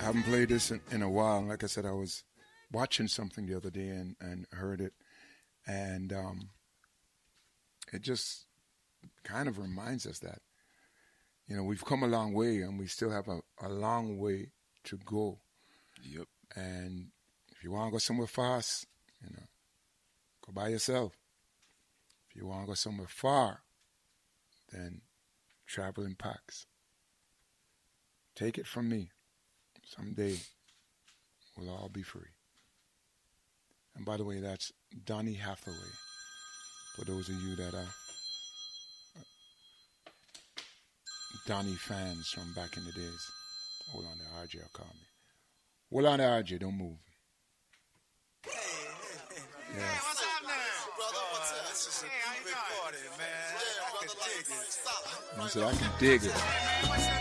haven't played this in a while. Like I said, I was watching something the other day and heard it, and it just kind of reminds us that, you know, we've come a long way and we still have a long way to go. Yep. And if you want to go somewhere fast, you know, go by yourself. If you want to go somewhere far, then travel in packs. Take it from me. Someday we'll all be free. And by the way, that's Donny Hathaway. For those of you that are Donny fans from back in the days. Hold on there, RJ will call me. Hold on there, RJ, don't move. Hey, what's up now? Brother, what's up? This is a big party, man. I can dig it. I said, I can dig it.